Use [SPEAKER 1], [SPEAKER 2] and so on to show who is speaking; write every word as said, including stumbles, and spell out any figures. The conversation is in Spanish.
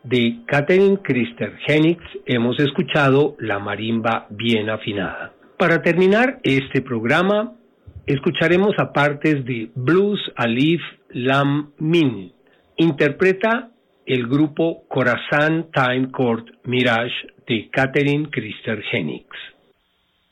[SPEAKER 1] de Catherine Christer Hennigs hemos escuchado La marimba bien afinada. Para terminar este programa, escucharemos a partes de Blues Alif Lam Min. Interpreta el grupo Khorasan Time Court Mirage de Catherine Christer Hennigs.